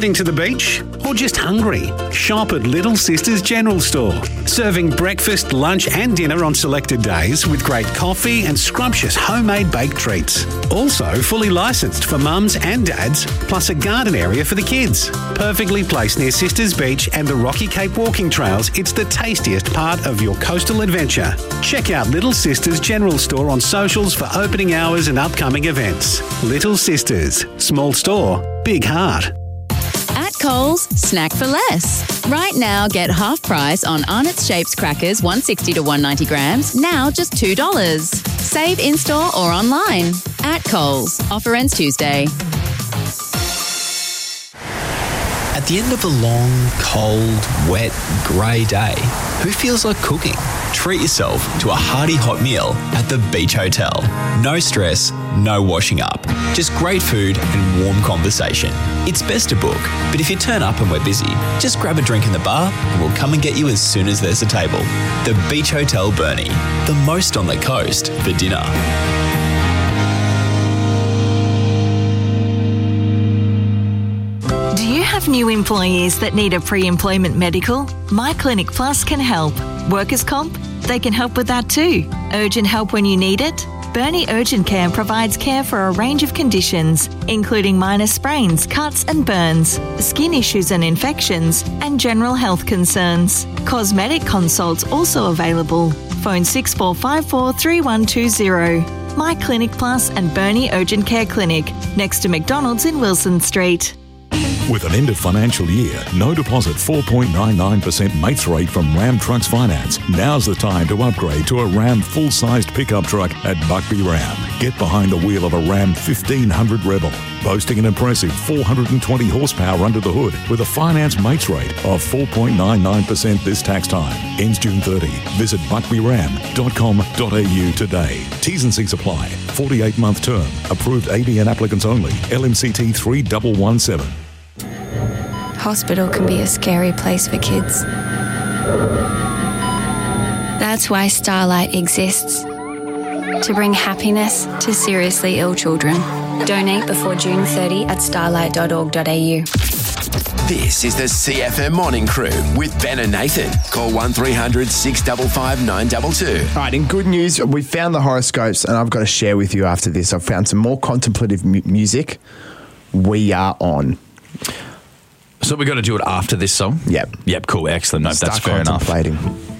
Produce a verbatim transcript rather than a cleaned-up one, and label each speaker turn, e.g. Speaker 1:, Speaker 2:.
Speaker 1: Heading to the beach or just hungry? Shop at Little Sisters General Store. Serving breakfast, lunch and dinner on selected days with great coffee and scrumptious homemade baked treats. Also fully licensed for mums and dads, plus a garden area for the kids. Perfectly placed near Sisters Beach and the Rocky Cape walking trails, it's the tastiest part of your coastal adventure. Check out Little Sisters General Store on socials for opening hours and upcoming events. Little Sisters. Small store, big heart.
Speaker 2: At Coles, snack for less. Right now, get half price on Arnott's Shapes crackers, one sixty to one ninety grams, now just two dollars. Save in-store or online. At Coles. Offer ends Tuesday.
Speaker 3: At the end of a long, cold, wet, grey day, who feels like cooking? Treat yourself to a hearty hot meal at the Beach Hotel. No stress, no washing up. Just great food and warm conversation. It's best to book, but if you turn up and we're busy, just grab a drink in the bar and we'll come and get you as soon as there's a table. The Beach Hotel Burnie, the most on the coast for dinner.
Speaker 4: Do you have new employees that need a pre-employment medical? My Clinic Plus can help. Workers' comp? They can help with that too. Urgent help when you need it? Burnie Urgent Care provides care for a range of conditions, including minor sprains, cuts and burns, skin issues and infections, and general health concerns. Cosmetic consults also available. Phone six four five four, three one two zero. My Clinic Plus and Burnie Urgent Care Clinic, next to McDonald's in Wilson Street.
Speaker 5: With an end of financial year, no deposit four point nine nine percent mates rate from Ram Trucks Finance. Now's the time to upgrade to a Ram full-sized pickup truck at Buckby Ram. Get behind the wheel of a Ram fifteen hundred Rebel, boasting an impressive four hundred twenty horsepower under the hood with a finance mates rate of four point nine nine percent this tax time. Ends June thirtieth. Visit buckby ram dot com dot a u today. T's and C's apply. forty-eight month term. Approved A B N applicants only. L M C T three one one seven.
Speaker 6: Hospital can be a scary place for kids. That's why Starlight exists. To bring happiness to seriously ill children. Donate before June thirtieth at starlight dot org dot a u.
Speaker 7: This is the C F M Morning Crew with Ben and Nathan. Call one three hundred, six five five, nine two two.
Speaker 8: All right, in good news, we found the horoscopes and I've got to share with you after this. I've found some more contemplative mu- music. We are on.
Speaker 9: So we've got to do it after this song?
Speaker 8: Yep.
Speaker 9: Yep, cool, excellent. No,
Speaker 8: Start
Speaker 9: that's fair enough.
Speaker 8: contemplating.